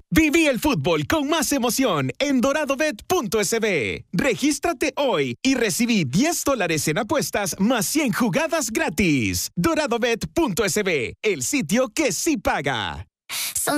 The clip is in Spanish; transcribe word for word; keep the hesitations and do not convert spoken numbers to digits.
Viví el fútbol con más emoción en doradobet punto es be. Regístrate hoy y recibí diez dólares en apuestas más cien jugadas gratis. doradobet punto es be, el sitio que sí paga.